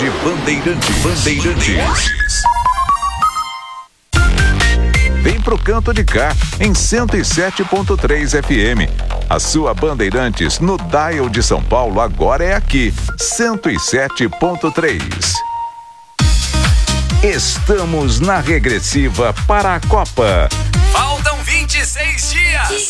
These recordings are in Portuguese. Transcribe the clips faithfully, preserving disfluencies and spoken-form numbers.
Rede Bandeirantes. Bandeirantes. Vem pro Canto de Cá, em cento e sete ponto três F M. A sua Bandeirantes no dial de São Paulo agora é aqui, cento e sete ponto três. Estamos na regressiva para a Copa. Faltam vinte e seis dias.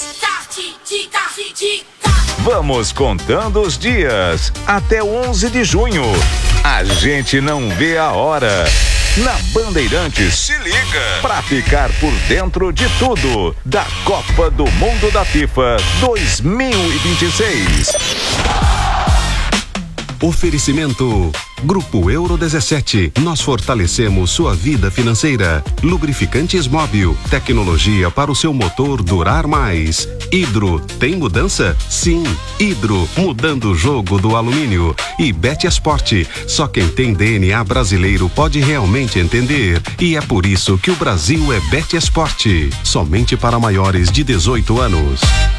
Vamos contando os dias até onze de junho. A gente não vê a hora. Na Bandeirantes, se liga pra ficar por dentro de tudo da Copa do Mundo da FIFA dois mil e vinte e seis. Oferecimento Grupo Euro dezessete. Nós fortalecemos sua vida financeira. Lubrificantes Móbil. Tecnologia para o seu motor durar mais. Hidro. Tem mudança? Sim. Hidro. Mudando o jogo do alumínio. E Bet Esporte. Só quem tem D N A brasileiro pode realmente entender. E é por isso que o Brasil é Bet Esporte. Somente para maiores de dezoito anos.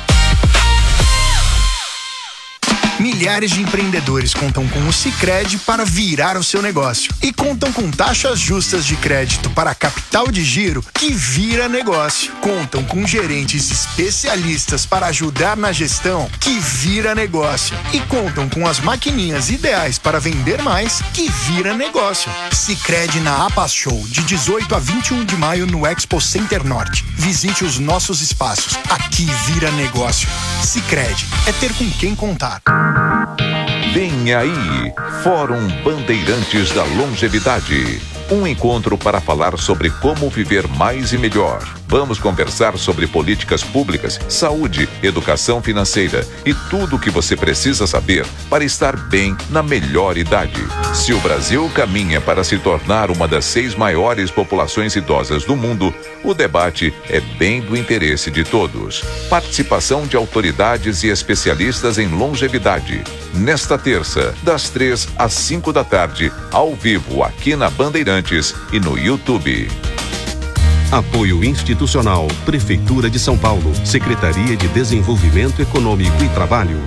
Milhares de empreendedores contam com o Sicredi para virar o seu negócio. E contam com taxas justas de crédito para capital de giro que vira negócio. Contam com gerentes especialistas para ajudar na gestão que vira negócio. E contam com as maquininhas ideais para vender mais que vira negócio. Sicredi na APAS Show, de dezoito a vinte e um de maio no Expo Center Norte. Visite os nossos espaços. Aqui vira negócio. Sicredi é ter com quem contar. Vem aí, Fórum Bandeirantes da Longevidade. Um encontro para falar sobre como viver mais e melhor. Vamos conversar sobre políticas públicas, saúde, educação financeira e tudo o que você precisa saber para estar bem na melhor idade. Se o Brasil caminha para se tornar uma das seis maiores populações idosas do mundo, o debate é bem do interesse de todos. Participação de autoridades e especialistas em longevidade. Nesta terça, das três às cinco da tarde, ao vivo aqui na Bandeirantes e no YouTube. Apoio institucional, Prefeitura de São Paulo, Secretaria de Desenvolvimento Econômico e Trabalho.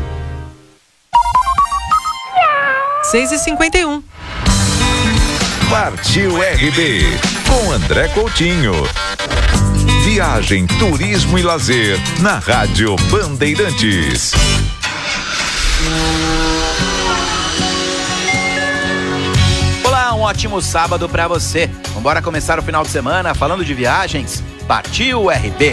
seis e cinquenta e um. Partiu R B, com André Coutinho. Viagem, turismo e lazer, na Rádio Bandeirantes. Olá, um ótimo sábado pra você. Vambora começar o final de semana falando de viagens. Partiu R B.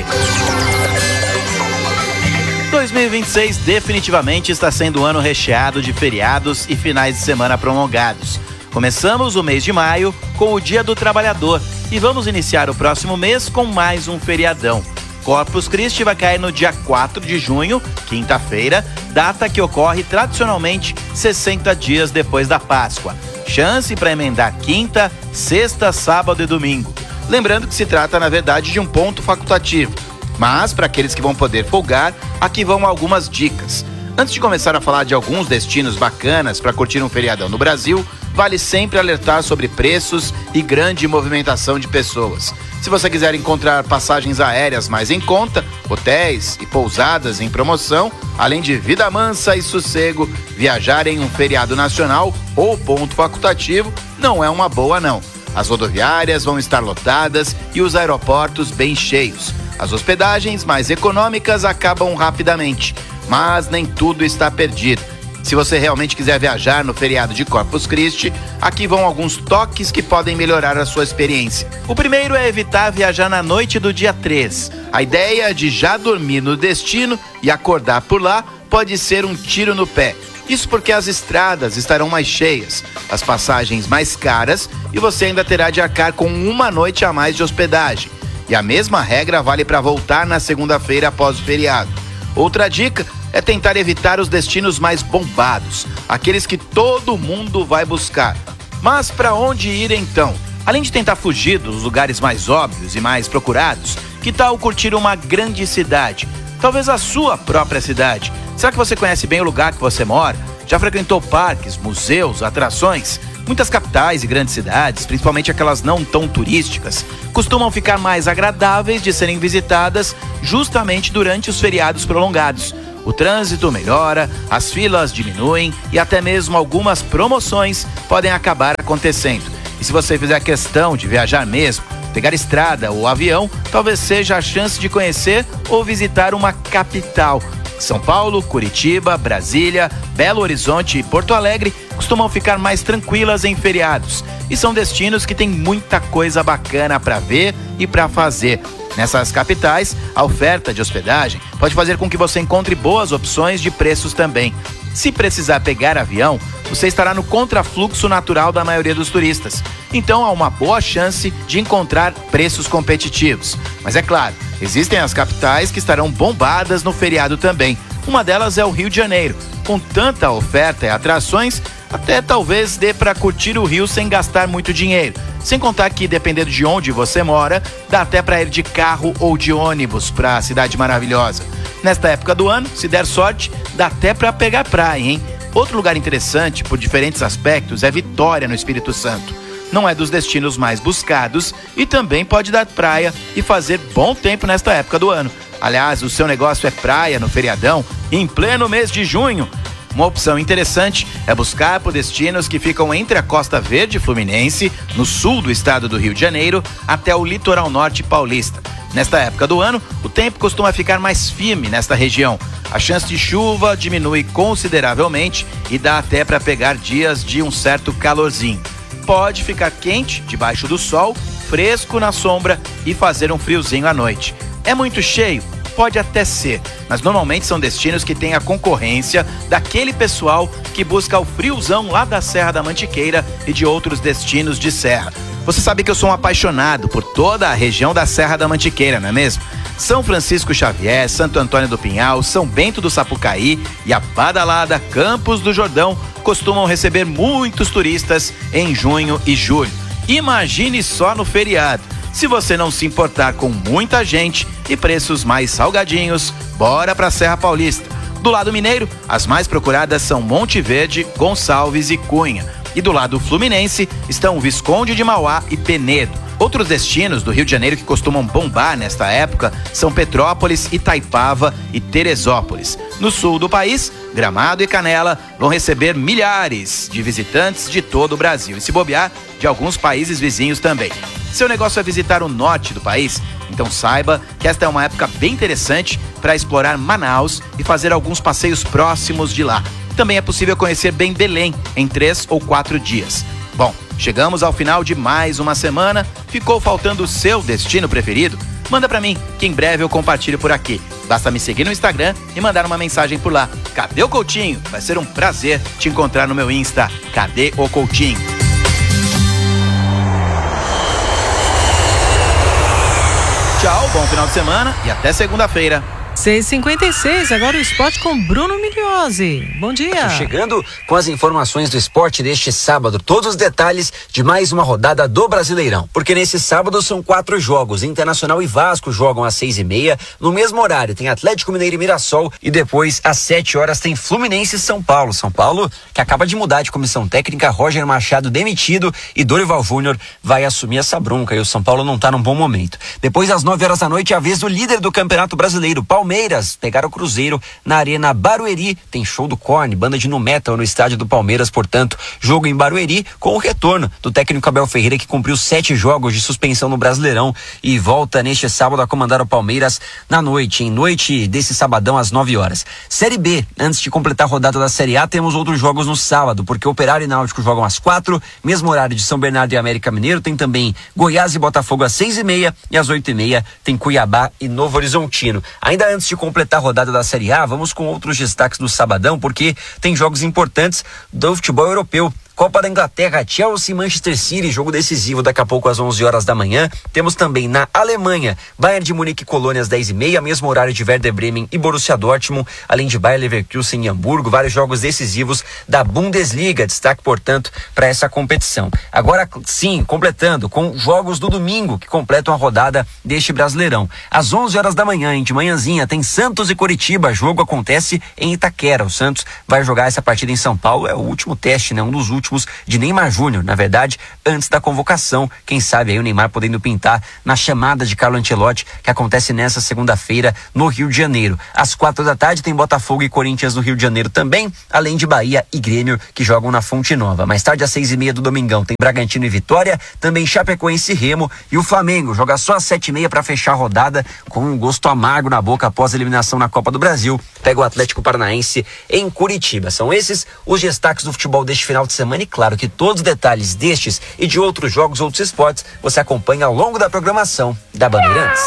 dois mil e vinte e seis definitivamente está sendo um ano recheado de feriados e finais de semana prolongados. Começamos o mês de maio com o Dia do Trabalhador e vamos iniciar o próximo mês com mais um feriadão. Corpus Christi vai cair no dia quatro de junho, quinta-feira, data que ocorre tradicionalmente sessenta dias depois da Páscoa. Chance para emendar quinta, sexta, sábado e domingo. Lembrando que se trata, na verdade, de um ponto facultativo. Mas, para aqueles que vão poder folgar, aqui vão algumas dicas. Antes de começar a falar de alguns destinos bacanas para curtir um feriadão no Brasil, vale sempre alertar sobre preços e grande movimentação de pessoas. Se você quiser encontrar passagens aéreas mais em conta, hotéis e pousadas em promoção, além de vida mansa e sossego, viajar em um feriado nacional ou ponto facultativo não é uma boa não. As rodoviárias vão estar lotadas e os aeroportos bem cheios. As hospedagens mais econômicas acabam rapidamente, mas nem tudo está perdido. Se você realmente quiser viajar no feriado de Corpus Christi, aqui vão alguns toques que podem melhorar a sua experiência. O primeiro é evitar viajar na noite do dia três. A ideia de já dormir no destino e acordar por lá pode ser um tiro no pé. Isso porque as estradas estarão mais cheias, as passagens mais caras e você ainda terá de arcar com uma noite a mais de hospedagem. E a mesma regra vale para voltar na segunda-feira após o feriado. Outra dica é tentar evitar os destinos mais bombados, aqueles que todo mundo vai buscar. Mas para onde ir então? Além de tentar fugir dos lugares mais óbvios e mais procurados, que tal curtir uma grande cidade? Talvez a sua própria cidade. Será que você conhece bem o lugar que você mora? Já frequentou parques, museus, atrações? Muitas capitais e grandes cidades, principalmente aquelas não tão turísticas, costumam ficar mais agradáveis de serem visitadas justamente durante os feriados prolongados. o trânsito melhora, as filas diminuem e até mesmo algumas promoções podem acabar acontecendo. E se você fizer questão de viajar mesmo, pegar estrada ou avião, talvez seja a chance de conhecer ou visitar uma capital. São Paulo, Curitiba, Brasília, Belo Horizonte e Porto Alegre costumam ficar mais tranquilas em feriados e são destinos que têm muita coisa bacana para ver e para fazer. Nessas capitais, a oferta de hospedagem pode fazer com que você encontre boas opções de preços também. Se precisar pegar avião, você estará no contrafluxo natural da maioria dos turistas. Então há uma boa chance de encontrar preços competitivos. Mas é claro, existem as capitais que estarão bombadas no feriado também. Uma delas é o Rio de Janeiro. Com tanta oferta e atrações, até talvez dê para curtir o Rio sem gastar muito dinheiro. Sem contar que, dependendo de onde você mora, dá até para ir de carro ou de ônibus para a cidade maravilhosa. Nesta época do ano, se der sorte, dá até para pegar praia, hein? Outro lugar interessante, por diferentes aspectos, é Vitória, no Espírito Santo. Não é dos destinos mais buscados e também pode dar praia e fazer bom tempo nesta época do ano. Aliás, o seu negócio é praia no feriadão, em pleno mês de junho. Uma opção interessante é buscar por destinos que ficam entre a Costa Verde Fluminense, no sul do estado do Rio de Janeiro, até o litoral norte paulista. Nesta época do ano, o tempo costuma ficar mais firme nesta região. A chance de chuva diminui consideravelmente e dá até para pegar dias de um certo calorzinho. Pode ficar quente debaixo do sol, fresco na sombra e fazer um friozinho à noite. É muito cheio? Pode até ser, mas normalmente são destinos que têm a concorrência daquele pessoal que busca o friozão lá da Serra da Mantiqueira e de outros destinos de serra. Você sabe que eu sou um apaixonado por toda a região da Serra da Mantiqueira, não é mesmo? São Francisco Xavier, Santo Antônio do Pinhal, São Bento do Sapucaí e a badalada Campos do Jordão costumam receber muitos turistas em junho e julho. Imagine só no feriado. Se você não se importar com muita gente e preços mais salgadinhos, bora pra Serra Paulista. Do lado mineiro, as mais procuradas são Monte Verde, Gonçalves e Cunha. E do lado fluminense estão Visconde de Mauá e Penedo. Outros destinos do Rio de Janeiro que costumam bombar nesta época são Petrópolis, Itaipava e Teresópolis. No sul do país, Gramado e Canela vão receber milhares de visitantes de todo o Brasil e, se bobear, de alguns países vizinhos também. Seu negócio é visitar o norte do país? Então saiba que esta é uma época bem interessante para explorar Manaus e fazer alguns passeios próximos de lá. Também é possível conhecer bem Belém em três ou quatro dias. Bom, chegamos ao final de mais uma semana. Ficou faltando o seu destino preferido? Manda pra mim, que em breve eu compartilho por aqui. Basta me seguir no Instagram e mandar uma mensagem por lá. Cadê o Coutinho? Vai ser um prazer te encontrar no meu Insta. Cadê o Coutinho? Tchau, bom final de semana e até segunda-feira. seis e cinquenta e seis, agora o esporte com Bruno Migliozzi. Bom dia. Chegando com as informações do esporte deste sábado, todos os detalhes de mais uma rodada do Brasileirão. Porque nesse sábado são quatro jogos. Internacional e Vasco jogam às seis e meia. No mesmo horário tem Atlético Mineiro e Mirassol. E depois, às sete horas, tem Fluminense e São Paulo. São Paulo que acaba de mudar de comissão técnica. Roger Machado demitido e Dorival Júnior vai assumir essa bronca. E o São Paulo não tá num bom momento. Depois, às nove horas da noite, é a vez do líder do Campeonato Brasileiro, Palmeiras. Palmeiras pegaram o Cruzeiro na Arena Barueri. Tem show do Korn, banda de nu metal no estádio do Palmeiras, portanto, jogo em Barueri com o retorno do técnico Abel Ferreira, que cumpriu sete jogos de suspensão no Brasileirão e volta neste sábado a comandar o Palmeiras na noite, em noite desse sabadão às nove horas. Série B, antes de completar a rodada da Série A, temos outros jogos no sábado, porque Operário e Náutico jogam às quatro, mesmo horário de São Bernardo e América Mineiro. Tem também Goiás e Botafogo às seis e meia e às oito e meia tem Cuiabá e Novo Horizontino. Ainda antes de completar a rodada da Série A, vamos com outros destaques do sabadão, porque tem jogos importantes do futebol europeu. Copa da Inglaterra, Chelsea e Manchester City, jogo decisivo daqui a pouco às onze horas da manhã. Temos também na Alemanha, Bayern de Munique e Colônia às dez e meia, mesmo horário de Werder Bremen e Borussia Dortmund, além de Bayer Leverkusen e Hamburgo, vários jogos decisivos da Bundesliga, destaque, portanto, para essa competição. Agora sim, completando com jogos do domingo, que completam a rodada deste Brasileirão. Às onze horas da manhã, hein, de manhãzinha, tem Santos e Coritiba, jogo acontece em Itaquera. O Santos vai jogar essa partida em São Paulo, é o último teste, né, um dos últimos últimos de Neymar Júnior, na verdade, antes da convocação. Quem sabe aí o Neymar podendo pintar na chamada de Carlo Ancelotti, que acontece nessa segunda-feira no Rio de Janeiro. Às quatro da tarde tem Botafogo e Corinthians no Rio de Janeiro também, além de Bahia e Grêmio, que jogam na Fonte Nova. Mais tarde, às seis e meia do domingão, tem Bragantino e Vitória, também Chapecoense e Remo, e o Flamengo joga só às sete e meia para fechar a rodada com um gosto amargo na boca após a eliminação na Copa do Brasil. Pega o Atlético Paranaense em Curitiba. São esses os destaques do futebol deste final de semana, e claro que todos os detalhes destes e de outros jogos, outros esportes, você acompanha ao longo da programação da Bandeirantes.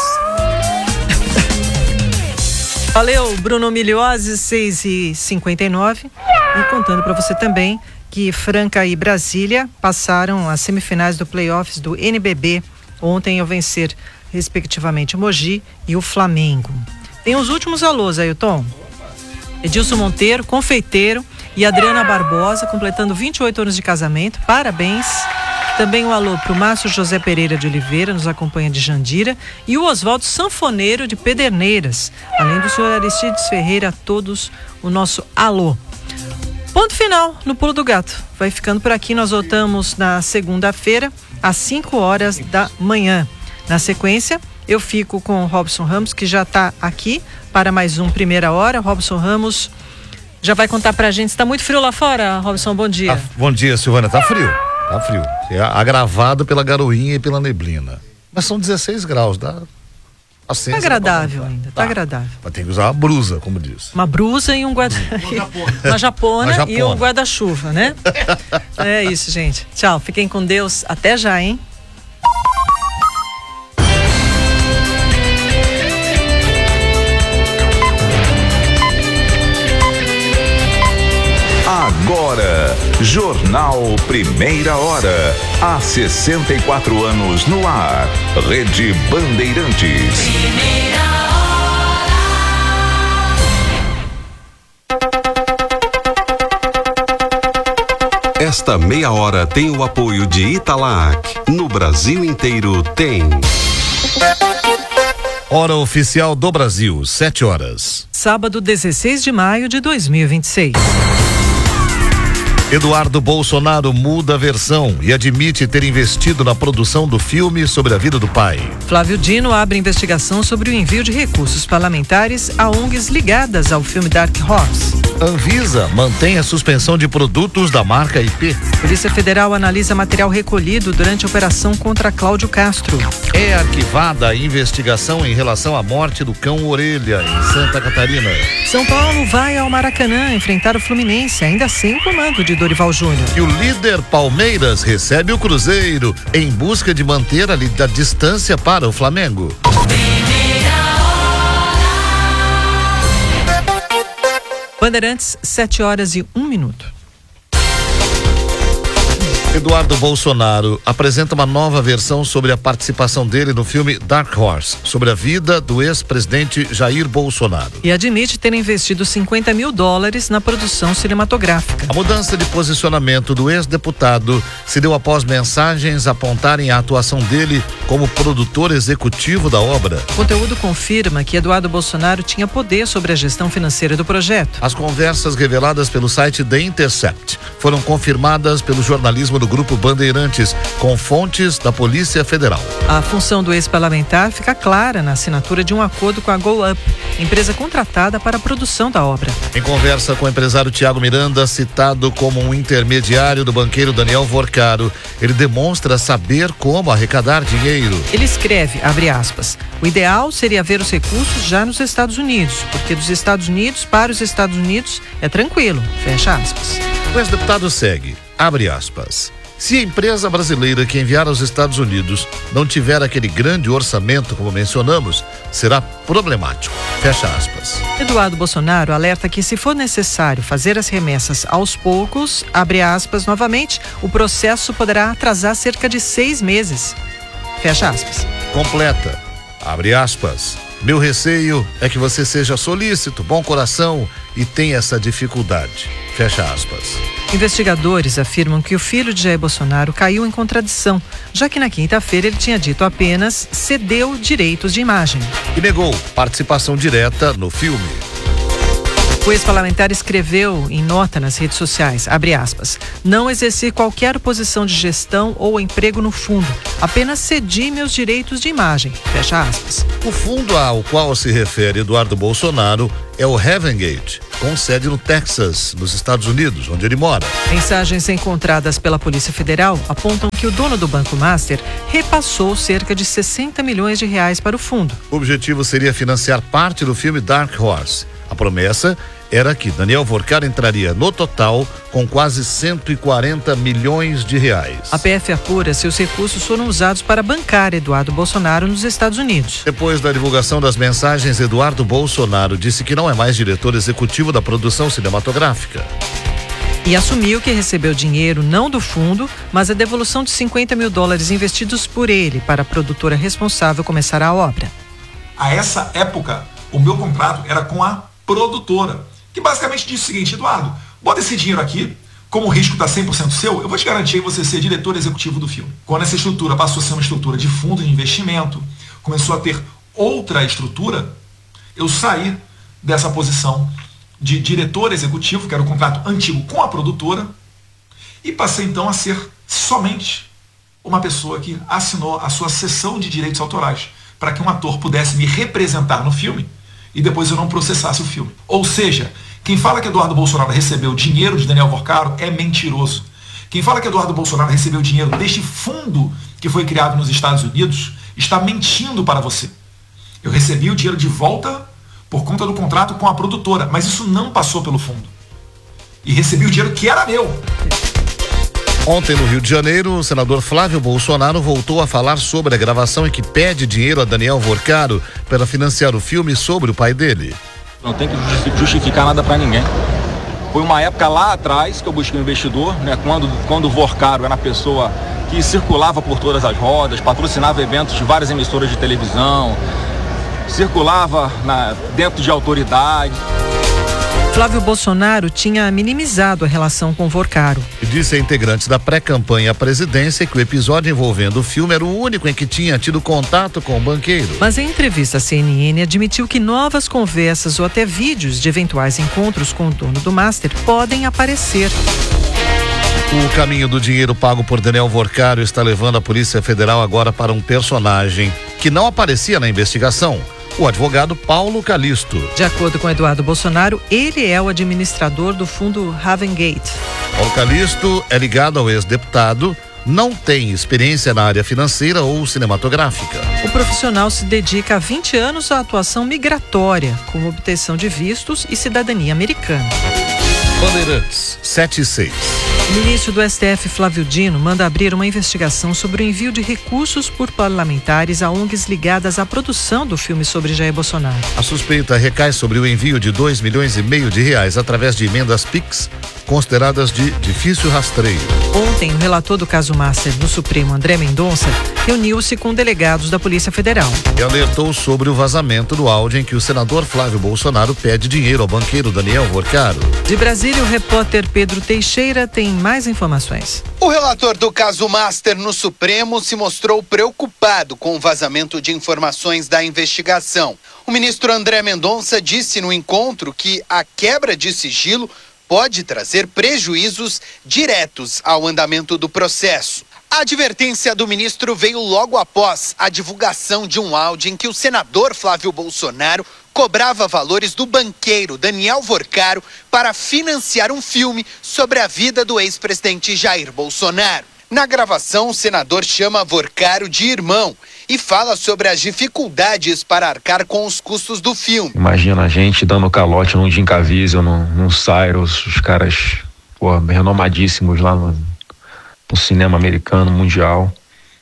Valeu, Bruno Milhozzi, seis e cinquenta e nove. E contando para você também que Franca e Brasília passaram as semifinais do playoffs do N B B ontem ao vencer, respectivamente, o Mogi e o Flamengo. Tem os últimos alôs, Ailton. Edilson Monteiro, confeiteiro, e Adriana Barbosa, completando vinte e oito anos de casamento. Parabéns. Também um alô para o Márcio José Pereira de Oliveira, nos acompanha de Jandira, e o Oswaldo Sanfoneiro de Pederneiras. Além do senhor Aristides Ferreira, a todos o nosso alô. Ponto final no Pulo do Gato. Vai ficando por aqui. Nós voltamos na segunda-feira, às cinco horas da manhã. Na sequência, eu fico com o Robson Ramos, que já está aqui para mais um Primeira Hora. Robson Ramos já vai contar pra gente. Está muito frio lá fora, Robson? Bom dia. Ah, bom dia, Silvana. Tá frio. Tá frio. É agravado pela garoinha e pela neblina. Mas são dezesseis graus, dá. Tá agradável ainda, tá, tá agradável. Mas tem que usar uma blusa, como diz. Uma blusa e um guarda... uma japona, uma japona e um guarda-chuva, né? É isso, gente. Tchau, fiquem com Deus. Até já, hein? Agora, Jornal Primeira Hora. Há sessenta e quatro anos no ar. Rede Bandeirantes. Primeira Hora. Esta meia hora tem o apoio de Italac. No Brasil inteiro tem. Hora oficial do Brasil, sete horas. Sábado, dezesseis de maio de dois mil e vinte e seis. Eduardo Bolsonaro muda a versão e admite ter investido na produção do filme sobre a vida do pai. Flávio Dino abre investigação sobre o envio de recursos parlamentares a O N Gs ligadas ao filme Dark Horse. Anvisa mantém a suspensão de produtos da marca I P. Polícia Federal analisa material recolhido durante a operação contra Cláudio Castro. É arquivada a investigação em relação à morte do cão Orelha, em Santa Catarina. São Paulo vai ao Maracanã enfrentar o Fluminense, ainda sem o comando de Dorival Júnior. E o líder Palmeiras recebe o Cruzeiro em busca de manter a, a distância para o Flamengo. Bandeirantes, sete horas e um minuto. Eduardo Bolsonaro apresenta uma nova versão sobre a participação dele no filme Dark Horse, sobre a vida do ex-presidente Jair Bolsonaro. E admite ter investido cinquenta mil dólares na produção cinematográfica. A mudança de posicionamento do ex-deputado se deu após mensagens apontarem a atuação dele como produtor executivo da obra. O conteúdo confirma que Eduardo Bolsonaro tinha poder sobre a gestão financeira do projeto. As conversas reveladas pelo site The Intercept foram confirmadas pelo jornalismo do Grupo Bandeirantes, com fontes da Polícia Federal. A função do ex-parlamentar fica clara na assinatura de um acordo com a Go Up, empresa contratada para a produção da obra. Em conversa com o empresário Tiago Miranda, citado como um intermediário do banqueiro Daniel Vorcaro, ele demonstra saber como arrecadar dinheiro. Ele escreve, abre aspas, o ideal seria ver os recursos já nos Estados Unidos, porque dos Estados Unidos para os Estados Unidos é tranquilo, fecha aspas. O ex-deputado segue, abre aspas. Se a empresa brasileira que enviar aos Estados Unidos não tiver aquele grande orçamento, como mencionamos, será problemático. Fecha aspas. Eduardo Bolsonaro alerta que, se for necessário fazer as remessas aos poucos, abre aspas novamente, o processo poderá atrasar cerca de seis meses. Fecha aspas. Completa, abre aspas. Meu receio é que você seja solícito, bom coração e tenha essa dificuldade. Fecha aspas. Investigadores afirmam que o filho de Jair Bolsonaro caiu em contradição, já que na quinta-feira ele tinha dito apenas cedeu direitos de imagem. E negou participação direta no filme. O ex-parlamentar escreveu em nota nas redes sociais, abre aspas, não exerci qualquer posição de gestão ou emprego no fundo, apenas cedi meus direitos de imagem, fecha aspas. O fundo ao qual se refere Eduardo Bolsonaro é o Heaven Gate, com sede no Texas, nos Estados Unidos, onde ele mora. Mensagens encontradas pela Polícia Federal apontam que o dono do Banco Master repassou cerca de sessenta milhões de reais para o fundo. O objetivo seria financiar parte do filme Dark Horse. A promessa era que Daniel Vorcar entraria no total com quase cento e quarenta milhões de reais. A P F apura se os recursos foram usados para bancar Eduardo Bolsonaro nos Estados Unidos. Depois da divulgação das mensagens, Eduardo Bolsonaro disse que não é mais diretor executivo da produção cinematográfica. E assumiu que recebeu dinheiro não do fundo, mas a devolução de cinquenta mil dólares investidos por ele para a produtora responsável começar a obra. A essa época, o meu contrato era com a produtora, que basicamente disse o seguinte: Eduardo, bota esse dinheiro aqui, como o risco está cem por cento seu, eu vou te garantir você ser diretor executivo do filme. Quando essa estrutura passou a ser uma estrutura de fundo de investimento, começou a ter outra estrutura, eu saí dessa posição de diretor executivo, que era o contrato antigo com a produtora, e passei então a ser somente uma pessoa que assinou a sua cessão de direitos autorais, para que um ator pudesse me representar no filme e depois eu não processasse o filme. Ou seja, quem fala que Eduardo Bolsonaro recebeu dinheiro de Daniel Vorcaro é mentiroso. Quem fala que Eduardo Bolsonaro recebeu dinheiro deste fundo que foi criado nos Estados Unidos está mentindo para você. Eu recebi o dinheiro de volta por conta do contrato com a produtora, mas isso não passou pelo fundo. E recebi o dinheiro que era meu. Ontem, no Rio de Janeiro, o senador Flávio Bolsonaro voltou a falar sobre a gravação em que pede dinheiro a Daniel Vorcaro para financiar o filme sobre o pai dele. Não tem que justificar nada para ninguém. Foi uma época lá atrás que eu busquei um investidor, né, quando, quando o Vorcaro era a pessoa que circulava por todas as rodas, patrocinava eventos de várias emissoras de televisão, circulava na, dentro de autoridade. Flávio Bolsonaro tinha minimizado a relação com Vorcaro. E disse a integrantes da pré-campanha à presidência que o episódio envolvendo o filme era o único em que tinha tido contato com o banqueiro. Mas em entrevista à C N N admitiu que novas conversas ou até vídeos de eventuais encontros com o dono do Master podem aparecer. O caminho do dinheiro pago por Daniel Vorcaro está levando a Polícia Federal agora para um personagem que não aparecia na investigação. O advogado Paulo Calisto. De acordo com Eduardo Bolsonaro, ele é o administrador do fundo Heaven Gate. Paulo Calisto é ligado ao ex-deputado, não tem experiência na área financeira ou cinematográfica. O profissional se dedica há vinte anos à atuação migratória, como obtenção de vistos e cidadania americana. Bandeirantes, sete e seis. O ministro do S T F, Flávio Dino, manda abrir uma investigação sobre o envio de recursos por parlamentares a O N Gs ligadas à produção do filme sobre Jair Bolsonaro. A suspeita recai sobre o envio de dois milhões e meio de reais através de emendas Pix, consideradas de difícil rastreio. Ontem, o relator do caso Master do Supremo, André Mendonça, reuniu-se com delegados da Polícia Federal. E alertou sobre o vazamento do áudio em que o senador Flávio Bolsonaro pede dinheiro ao banqueiro Daniel Vorcaro. De Brasília, o repórter Pedro Teixeira tem mais informações. O relator do caso Master no Supremo se mostrou preocupado com o vazamento de informações da investigação. O ministro André Mendonça disse no encontro que a quebra de sigilo pode trazer prejuízos diretos ao andamento do processo. A advertência do ministro veio logo após a divulgação de um áudio em que o senador Flávio Bolsonaro cobrava valores do banqueiro Daniel Vorcaro para financiar um filme sobre a vida do ex-presidente Jair Bolsonaro. Na gravação, o senador chama Vorcaro de irmão e fala sobre as dificuldades para arcar com os custos do filme. Imagina a gente dando calote num Jim Caviezel, num, num Cyrus, os caras pô, renomadíssimos lá no, no cinema americano, mundial.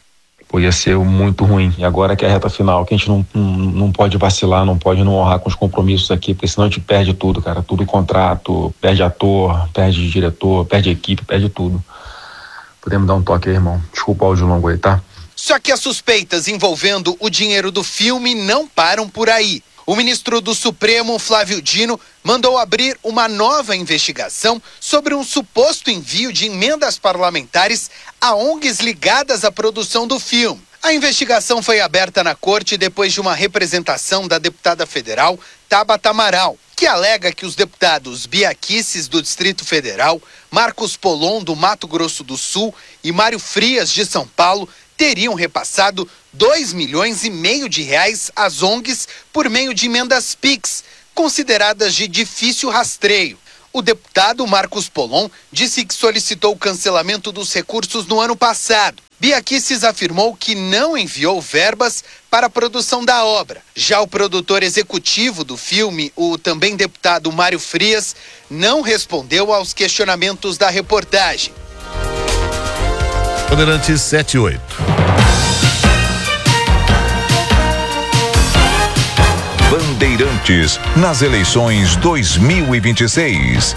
Podia ser muito ruim. E agora que é a reta final, que a gente não, não, não pode vacilar, não pode não honrar com os compromissos aqui, porque senão a gente perde tudo, cara. Tudo contrato, perde ator, perde diretor, perde equipe, perde tudo. Podemos dar um toque aí, irmão. Desculpa o áudio longo aí, tá? Só que as suspeitas envolvendo o dinheiro do filme não param por aí. O ministro do Supremo, Flávio Dino, mandou abrir uma nova investigação sobre um suposto envio de emendas parlamentares a O N Gs ligadas à produção do filme. A investigação foi aberta na corte depois de uma representação da deputada federal Tabata Amaral, que alega que os deputados Bia Kicis, do Distrito Federal, Marcos Polon, do Mato Grosso do Sul e Mário Frias, de São Paulo, teriam repassado dois milhões e meio de reais às O N Gs por meio de emendas Pix, consideradas de difícil rastreio. O deputado Marcos Polon disse que solicitou o cancelamento dos recursos no ano passado. Bia Kicis afirmou que não enviou verbas para a produção da obra. Já o produtor executivo do filme, o também deputado Mário Frias, não respondeu aos questionamentos da reportagem. Bandeirantes sete e oito. Bandeirantes nas eleições dois mil e vinte e seis.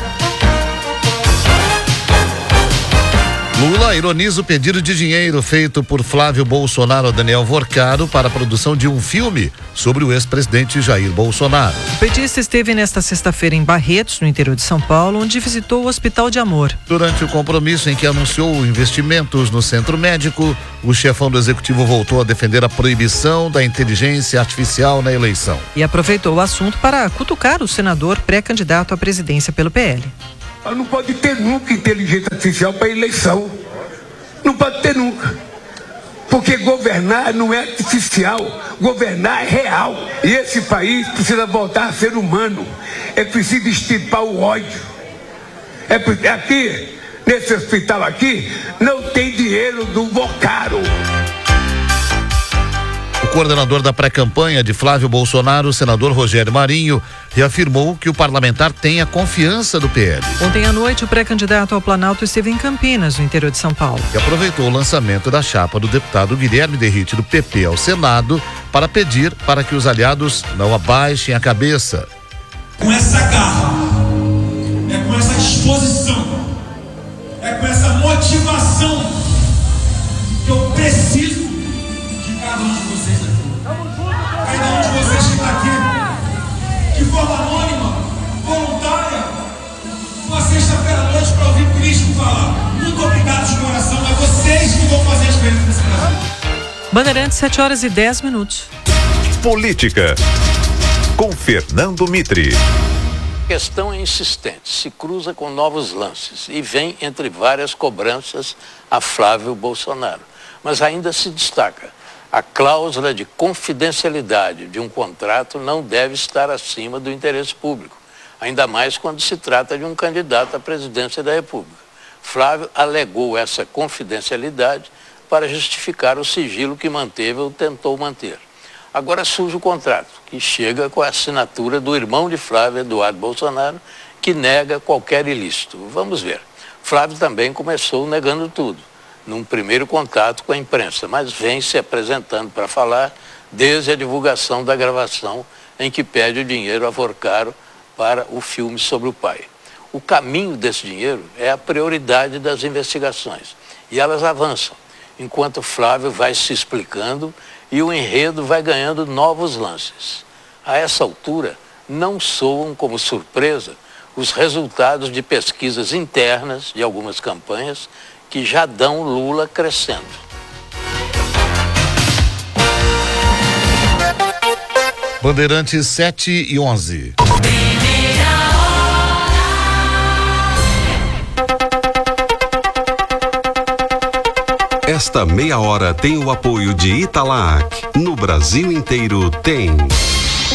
Lula ironiza o pedido de dinheiro feito por Flávio Bolsonaro a Daniel Vorcaro para a produção de um filme sobre o ex-presidente Jair Bolsonaro. O petista esteve nesta sexta-feira em Barretos, no interior de São Paulo, onde visitou o Hospital de Amor. Durante o compromisso em que anunciou investimentos no centro médico, o chefão do executivo voltou a defender a proibição da inteligência artificial na eleição. E aproveitou o assunto para cutucar o senador pré-candidato à presidência pelo P L. Não pode ter nunca inteligência artificial para eleição. Não pode ter nunca. Porque governar não é artificial. Governar é real. E esse país precisa voltar a ser humano. É preciso extirpar o ódio. É aqui, nesse hospital aqui, não tem dinheiro do Vorcaro. O coordenador da pré-campanha de Flávio Bolsonaro, o senador Rogério Marinho, reafirmou que o parlamentar tem a confiança do P L. Ontem à noite, o pré-candidato ao Planalto esteve em Campinas, no interior de São Paulo. E aproveitou o lançamento da chapa do deputado Guilherme Derrite, do P P, ao Senado, para pedir para que os aliados não abaixem a cabeça. Com essa garra, é com essa disposição, é com essa motivação que eu preciso de cada um de vocês aqui. Cada um de vocês que está aqui, de forma anônima, voluntária, uma sexta-feira à noite para ouvir o Cristo falar. Muito obrigado de coração, é vocês que vão fazer a diferença nesse Brasil. Bandeirantes, sete horas e dez minutos. Política, com Fernando Mitre. A questão é insistente, se cruza com novos lances e vem entre várias cobranças a Flávio Bolsonaro. Mas ainda se destaca: a cláusula de confidencialidade de um contrato não deve estar acima do interesse público, ainda mais quando se trata de um candidato à presidência da República. Flávio alegou essa confidencialidade para justificar o sigilo que manteve ou tentou manter. Agora surge o contrato, que chega com a assinatura do irmão de Flávio, Eduardo Bolsonaro, que nega qualquer ilícito. Vamos ver. Flávio também começou negando tudo, num primeiro contato com a imprensa, mas vem se apresentando para falar desde a divulgação da gravação em que pede o dinheiro a Vorcaro para o filme sobre o pai. O caminho desse dinheiro é a prioridade das investigações e elas avançam, enquanto Flávio vai se explicando e o enredo vai ganhando novos lances. A essa altura, não soam como surpresa os resultados de pesquisas internas de algumas campanhas que já dão Lula crescendo. Bandeirantes sete e onze. Esta meia hora tem o apoio de Italac. No Brasil inteiro tem.